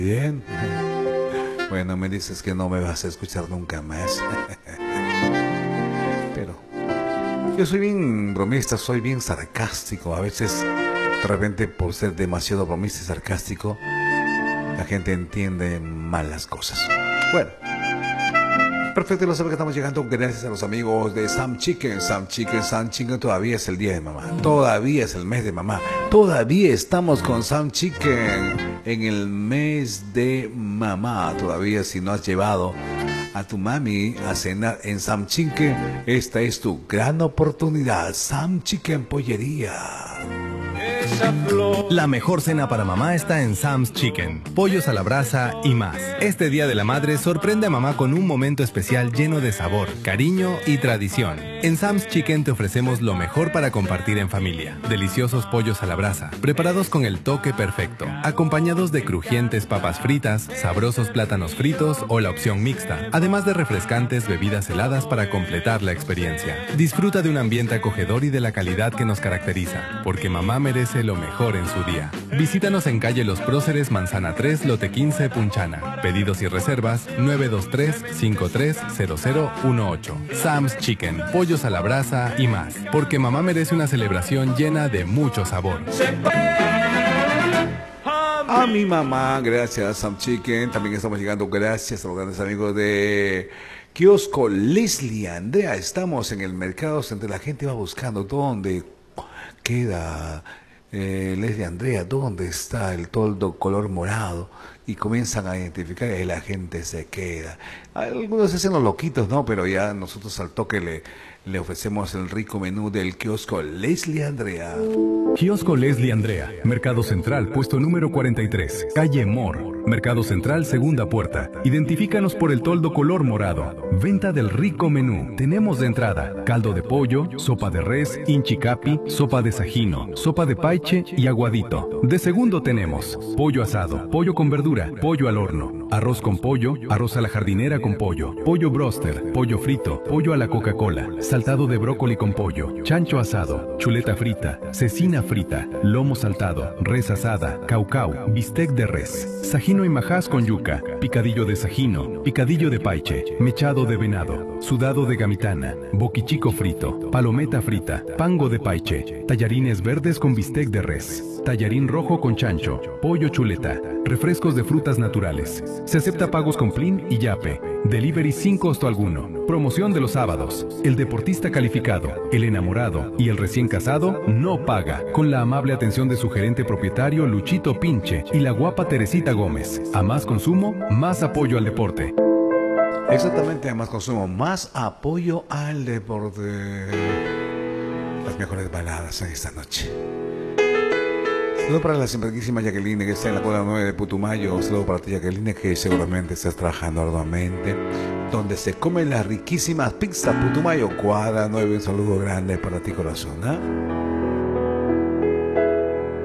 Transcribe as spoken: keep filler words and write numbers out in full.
Bien. Bueno, me dices que no me vas a escuchar nunca más. Pero yo soy bien bromista, soy bien sarcástico. A veces, de repente, por ser demasiado bromista y sarcástico, la gente entiende mal las cosas. Bueno, perfecto, lo sabe que estamos llegando gracias a los amigos de Sam Chicken. Sam Chicken, Sam Chicken, todavía es el día de mamá. Todavía es el mes de mamá. Todavía estamos con Sam Chicken en el mes de mamá. Todavía, si no has llevado a tu mami a cenar en Sam Chicken, esta es tu gran oportunidad. Sam Chicken Pollería. La mejor cena para mamá está en Sam's Chicken, pollos a la brasa y más. Este Día de la Madre sorprende a mamá con un momento especial lleno de sabor, cariño y tradición. En Sam's Chicken te ofrecemos lo mejor para compartir en familia. Deliciosos pollos a la brasa, preparados con el toque perfecto, acompañados de crujientes papas fritas, sabrosos plátanos fritos o la opción mixta, además de refrescantes bebidas heladas para completar la experiencia. Disfruta de un ambiente acogedor y de la calidad que nos caracteriza, porque mamá merece lo mejor en su día. Visítanos en calle Los Próceres, Manzana tres, Lote quince, Punchana. Pedidos y reservas nueve dos tres, cinco tres cero cero uno ocho. Sam's Chicken, pollos a la brasa y más, porque mamá merece una celebración llena de mucho sabor. A mi mamá, gracias Sam Chicken. También estamos llegando gracias a los grandes amigos de Kiosco Leslie Andrea. Estamos en el mercado central. La gente va buscando dónde queda eh, Leslie Andrea, dónde está el toldo color morado, y comienzan a identificar y la gente se queda. Algunos se hacen los loquitos, ¿no? Pero ya nosotros al toque le, le ofrecemos el rico menú del Kiosco Leslie Andrea. Kiosco Leslie Andrea, Mercado Central, puesto número cuarenta y tres, calle Mor. Mercado Central, segunda puerta. Identifícanos por el toldo color morado. Venta del rico menú. Tenemos de entrada caldo de pollo, sopa de res, inchicapi, sopa de sajino, sopa de paiche y aguadito. De segundo tenemos pollo asado, pollo con verdura, pollo al horno, arroz con pollo, arroz a la jardinera con pollo, pollo broster, pollo frito, pollo a la Coca-Cola, saltado de brócoli con pollo, chancho asado, chuleta frita, cecina frita, lomo saltado, res asada, caucao, bistec de res, sajino y majás con yuca, picadillo de sajino, picadillo de paiche, mechado de venado, sudado de gamitana, boquichico frito, palometa frita, pango de paiche, tallarines verdes con bistec de res, tallarín rojo con chancho, pollo chuleta, refrescos de frutas naturales. Se acepta pagos con Plin y Yape. Delivery sin costo alguno. Promoción de los sábados. El deportista calificado, el enamorado y el recién casado no paga. Con la amable atención de su gerente propietario Luchito Pinche y la guapa Teresita Gómez. A más consumo, más apoyo al deporte. Exactamente, a más consumo, más apoyo al deporte. Las mejores baladas en esta noche. Saludo para la simpaticísima Jacqueline, que está en la cola nueve de Putumayo. Saludo para ti, Jacqueline, que seguramente estás trabajando arduamente, donde se comen las riquísimas pizzas Putumayo, cuadra nueve. Un saludo grande para ti, corazón, ¿eh?